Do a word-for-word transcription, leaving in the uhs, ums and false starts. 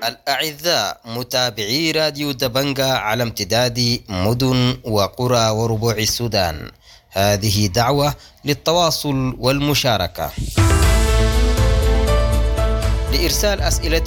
الأعزاء متابعي راديو دبنجة على امتداد مدن وقرى وربوع السودان، هذه دعوة للتواصل والمشاركة. لإرسال أسئلة